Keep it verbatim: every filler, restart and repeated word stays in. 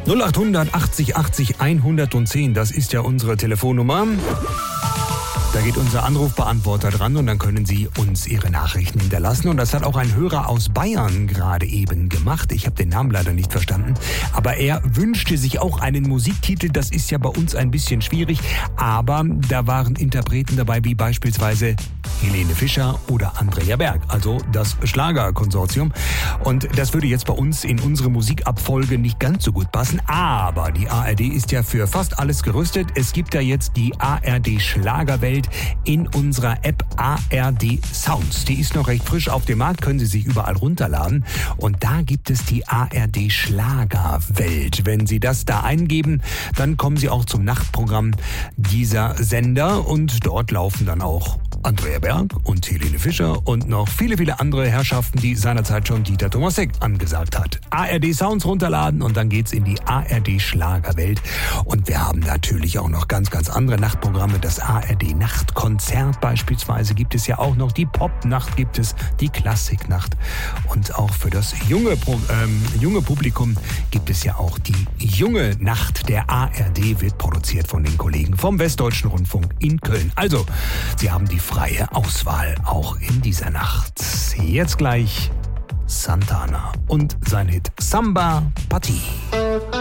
null acht hundert achtzig achtzig hundertzehn, das ist ja unsere Telefonnummer. Da geht unser Anrufbeantworter dran und dann können Sie uns Ihre Nachrichten hinterlassen. Und das hat auch ein Hörer aus Bayern gerade eben gemacht. Ich habe den Namen leider nicht verstanden. Aber er wünschte sich auch einen Musiktitel. Das ist ja bei uns ein bisschen schwierig. Aber da waren Interpreten dabei wie beispielsweise Helene Fischer oder Andrea Berg. Also das Schlagerkonsortium. Und das würde jetzt bei uns in unsere Musikabfolge nicht ganz so gut passen. Aber die A R D ist ja für fast alles gerüstet. Es gibt ja jetzt die A R D Schlagerwelt in unserer App A R D Sounds. Die ist noch recht frisch auf dem Markt, können Sie sich überall runterladen. Und da gibt es die A R D Schlagerwelt. Wenn Sie das da eingeben, dann kommen Sie auch zum Nachtprogramm dieser Sender. Und dort laufen dann auch Andrea Berg und Helene Fischer und noch viele, viele andere Herrschaften, die seinerzeit schon Dieter Thomas Heck angesagt hat. A R D Sounds runterladen und dann geht's in die A R D Schlagerwelt. Und wir haben natürlich auch noch ganz, ganz andere Nachtprogramme. Das A R D Nachtkonzert beispielsweise gibt es ja auch noch. Die Popnacht gibt es, die Klassiknacht. Und auch für das junge, ähm, junge Publikum gibt es ja auch die junge Nacht. Der A R D wird produziert von den Kollegen vom Westdeutschen Rundfunk in Köln. Also, Sie haben die freie Auswahl auch in dieser Nacht. Jetzt gleich Santana und sein Hit Samba Party.